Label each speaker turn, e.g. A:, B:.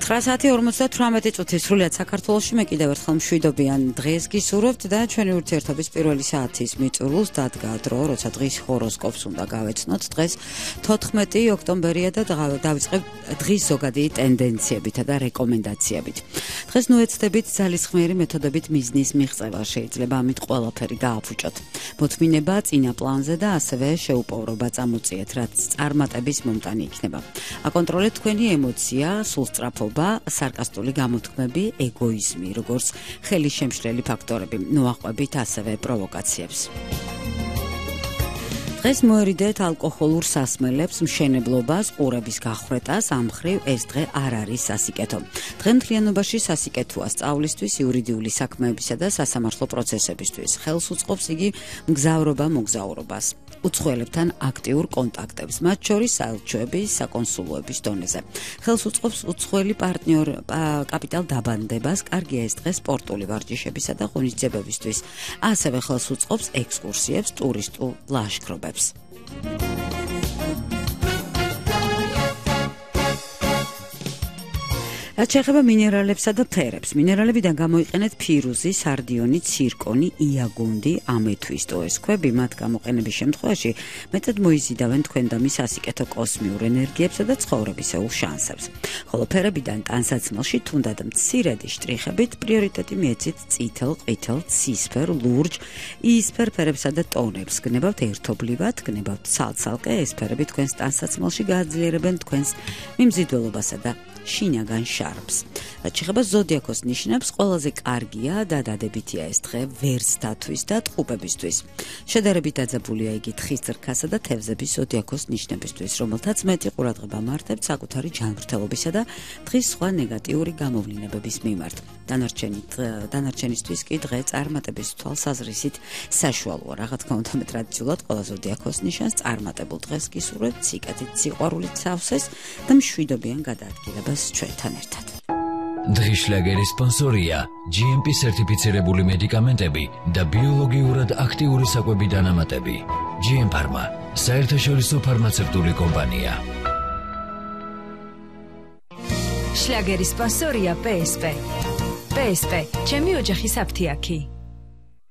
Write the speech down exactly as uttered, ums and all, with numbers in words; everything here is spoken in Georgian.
A: ცხრა საათი ორმოცდათვრამეტი წუთი სრულიად საქართველოში მე კიდევ ერთხელ მშვიდობიან დღეს გისურვებთ და ჩვენი ურთიერთობის პირველი საათის მიწურულს დადგა დრო, როცა დღის ჰოროსკოპს უნდა გავეცნოთ. დღეს თოთხმეტი ოქტომბერია და დავიწყებთ დღის ზოგადი ტენდენციებითა და რეკომენდაციებით. დღეს ნუეცდებით ძალისხმიერი მეთოდებით მიზნის მიღწევა შეიძლება ამით ყველაფერი გააფუჭოთ. მოთმინება წინა პლანზე და ასევე შეუპოვრობა წამოწიეთ, რაც წარმატების მომტანი იქნება. აკონტროლეთ თქვენი ემოცია, სულსწრაფობა, სარკასტული გამოთქმები, ეგოიზმი, როგორც ხელისშემშლელი ფაქტორები, ნუაყვებით ასევე პროვოკაციებს. დღეს მოერიდეთ ალკოჰოლურ სასმელებს, მშენებლობას, ყურების გახვრეტას, ამ მხრივ ეს დღე არ არის სასიკეთო. დღე მთლიანობაში სასიკეთოა სწავლისთვის, იურიდიული საქმეებისა და სასამართლო პროცესებისთვის. ხელს უწყობს იგი მგზავრობა-მოგზაურობას. უცხოელებთან აქტიურ კონტაქტებს, მათ შორის საელჩოების, საკონსულოების დონეზე. ხელს უწყობს უცხოელი პარტნიორ კაპიტალ დაბანდებას, კარგია ეს დღე სპორტული ვარჯიშებისა და ღონისძიებებისთვის. ასევე ხელს უწყობს ექსკურსიებს, ტურისტულ ლაშქრობებს. რაც შეეხება მინერალებსა და ფერებს, მინერალებიდან გამოიყენეთ ფირუზი, სარდიონი, ცირკონი, იაგუნდი, ამეთვისტო. ეს ქვები მათ გამოყენების შემთხვევაში მეტად მოიზიდავენ თქვენ და მის სასიკეთო კოსმიურ ენერგიებსა და ცხოვრებისეულ შანსებს. ხოლო ფერებიდან ტანსაცმელში თუნდაც მცირედი შტრიხებით პრიორიტეტი მიეცით წითელ, ყვითელ, ცისფერ, ლურჯ, იისფერ ფერებსა და ტონებს. გნებავთ ერთობლივად, გნებავთ ცალ-ცალკე, ეს ფერები თქვენს ტანსაცმელში გააძლიერებენ თქვენს მიმზიდველობასა და შინაგან შარფს. რაც შეეხება ზოდიაქოს ნიშნებს, ყველაზე კარგია და დადებითია ეს დღე ვერსთათვის და ტყუპებისთვის. შედარებით დაძაბულია იგი თხის ძრქასა და თევზების ზოდიაქოს ნიშნებისთვის, რომელთაც მეტი ყურადღება მართებთ საკუთარი ჯანმრთელობისა და დღის სხვა ნეგატიური გამოვლინებების მიმართ. დანარჩენისთვის კი დღე წარმატების თვალსაზრისით საშუალოა. რა თქმა უნდა, მე ტრადიციულად ყველა ზოდიაქოს ნიშანს წარმატებულ დღეს გისურვებთ, სიკეთით, სიყვარულით სავსეს და მშვიდობიან გადაადგილებას ჩვენთან ერთად.
B: დღის შლაგერის სპონსორია ჯი ემ პი სერტიფიცირებული მედიკამენტები და ბიოლოგიურად აქტიური საკვები დანამატები. ჯი ემ Pharma, საერთაშორისო ფარმაცევტული კომპანია.
C: შლაგერის სპონსორია პე ეს პე. პე ეს პე, ჩემი ოჯახის აფთიაქი.